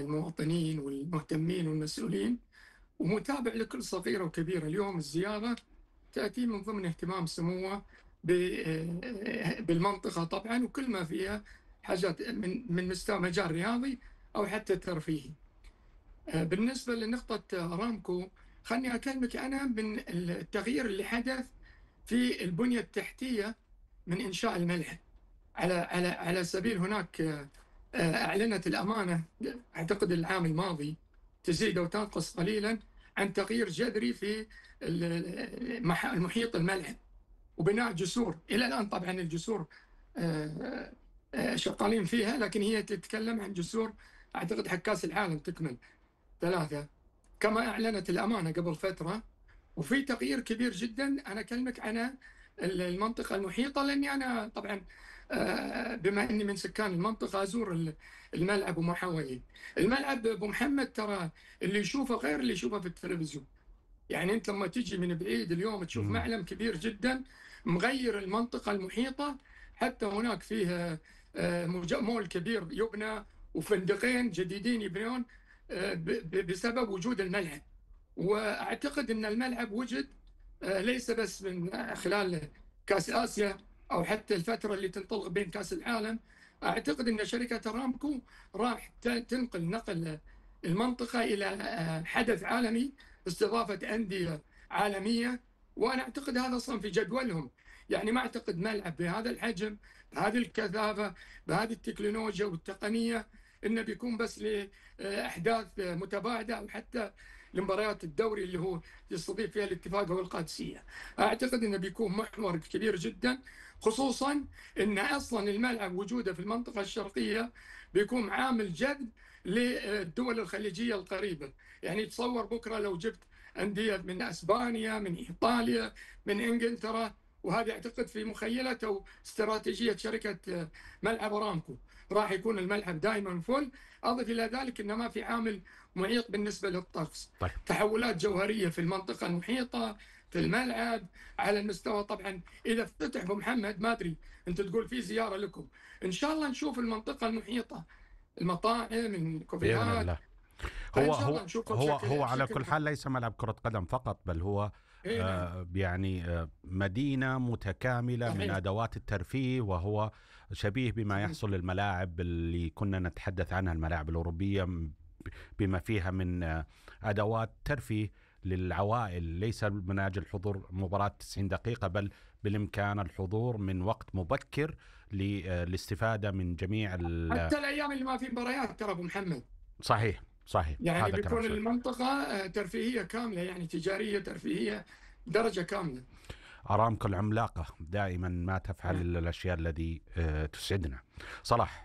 المواطنين والمهتمين والمسؤولين، ومتابع لكل صغيرة وكبيرة. اليوم الزيارة تأتي من ضمن اهتمام سموه بالمنطقة طبعا، وكل ما فيها حاجات من مستوى مجال رياضي أو حتى ترفيهي. بالنسبة لنقطة أرامكو، خلني أكلمك أنا من التغيير اللي حدث في البنية التحتية من إنشاء الملعب. على سبيل هناك أعلنت الأمانة أعتقد العام الماضي تزيد أو تنقص قليلا عن تغيير جذري في المحيط الملعب وبناء جسور. إلى الآن طبعا الجسور شغالين فيها، لكن هي تتكلم عن جسور أعتقد حق كأس العالم تكمل 3 كما أعلنت الأمانة قبل فترة. وفي تغيير كبير جدا. أنا أكلمك عن المنطقة المحيطة، لأني أنا طبعا بما أني من سكان المنطقة أزور الملعب وما حواليه. الملعب أبو محمد ترى اللي يشوفه غير اللي يشوفه في التلفزيون. يعني أنت لما تجي من بعيد اليوم تشوف معلم كبير جدا مغير المنطقة المحيطة. حتى هناك فيه مول كبير يبنى وفندقين جديدين يبنون بسبب وجود الملعب. وأعتقد أن الملعب وجد ليس بس من خلال كأس آسيا أو حتى الفترة اللي تنطلق بين كأس العالم. أعتقد أن شركة أرامكو راح نقل المنطقة إلى حدث عالمي، استضافة أندية عالمية. وأنا أعتقد هذا أصلا في جدولهم. يعني ما أعتقد ملعب بهذا الحجم، بهذه الكثافة، بهذه التكنولوجيا والتقنية إنه بيكون بس لأحداث متباعدة أو حتى لمباريات الدوري اللي هو يستضيف فيها الاتفاق والقادسية. أعتقد إنه بيكون محور كبير جدا، خصوصا إن أصلا الملعب وجوده في المنطقة الشرقية بيكون عامل جذب للدول الخليجية القريبة. يعني تصور بكرة لو جبت أندية من أسبانيا، من إيطاليا، من إنجلترا، وهذا أعتقد في مخيلة أو استراتيجية شركة ملعب أرامكو، راح يكون الملعب دائما فل. أضف إلى ذلك أنه ما في عامل معيق بالنسبة للطقس. طيب. تحولات جوهرية في المنطقة المحيطة في الملعب على المستوى. طبعا إذا افتتح أبو محمد، ما أدري أنت تقول في زيارة لكم، إن شاء الله نشوف المنطقة المحيطة، المطاعم، بإذن الكافيهات. الله. فإن شاء الله نشوفه هو على كل حال ليس ملعب كرة قدم فقط، بل هو يعني مدينة متكاملة صحيح. من أدوات الترفيه، وهو شبيه بما يحصل للملاعب اللي كنا نتحدث عنها، الملاعب الأوروبية، بما فيها من أدوات ترفيه للعوائل. ليس من أجل حضور مباراة 90 دقيقة، بل بالإمكان الحضور من وقت مبكر للاستفادة من جميع حتى الأيام اللي ما في مباريات ترى أبو محمد. صحيح. يعني هذا بيكون كلام المنطقة ترفيهية كاملة، يعني تجارية ترفيهية درجة كاملة. أرامكو العملاقة دائما ما تفعل الأشياء التي تسعدنا. صلاح.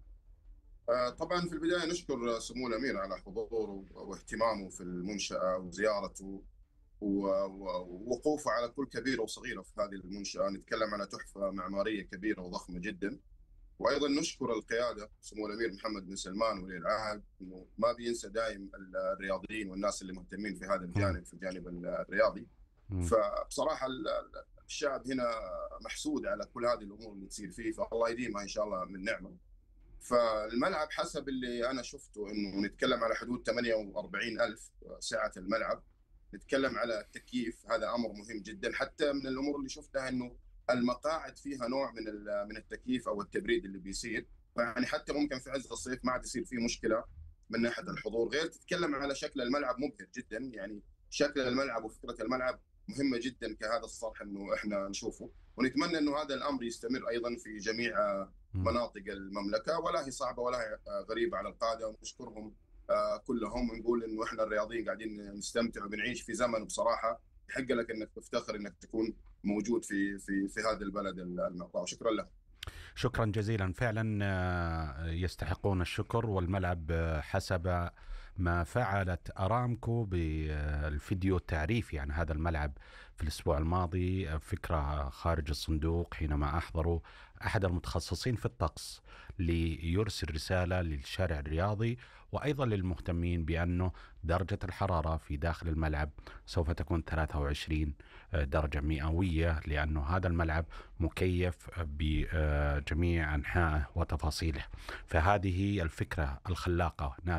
طبعا في البداية نشكر سمو الأمير على حضوره واهتمامه في المنشأة وزيارته ووقوفه على كل كبيرة وصغيرة في هذه المنشأة. نتكلم على تحفة معمارية كبيرة وضخمة جدا. وأيضا نشكر القيادة سمو الأمير محمد بن سلمان ولي العهد، إنه ما بينسى دايم الرياضيين والناس اللي مهتمين في هذا الجانب، في الجانب الرياضي. فبصراحة الشعب هنا محسود على كل هذه الأمور اللي تصير فيه، فالله يديمها إن شاء الله من نعمة. فالملعب حسب اللي أنا شفته إنه نتكلم على حدود 48,000 سعة الملعب. نتكلم على التكييف، هذا أمر مهم جدا. حتى من الأمور اللي شفتها إنه المقاعد فيها نوع من التكييف أو التبريد اللي بيصير، يعني حتى ممكن في عز الصيف ما عاد يصير فيه مشكلة من ناحية الحضور. غير تتكلم على شكل الملعب مبهر جدا، يعني شكل الملعب وفكرة الملعب مهمة جدا كهذا الصرح إنه إحنا نشوفه. ونتمنى إنه هذا الأمر يستمر أيضا في جميع مناطق المملكة، ولا هي صعبة ولا هي غريبة على القادة. ونشكرهم كلهم، ونقول إنه إحنا الرياضيين قاعدين نستمتع وبنعيش في زمن بصراحة يحق لك إنك تفتخر إنك تكون موجود في هذا البلد المقطع. شكرا له. شكرا جزيلا. فعلا يستحقون الشكر. والملعب حسب ما فعلت أرامكو بالفيديو التعريفي عن هذا الملعب في الأسبوع الماضي فكرة خارج الصندوق، حينما أحضروا أحد المتخصصين في الطقس ليرسل رسالة للشارع الرياضي وأيضا للمهتمين بأنه درجة الحرارة في داخل الملعب سوف تكون 23 درجة مئوية، لأنه هذا الملعب مكيف بجميع أنحائه وتفاصيله. فهذه الفكرة الخلاقة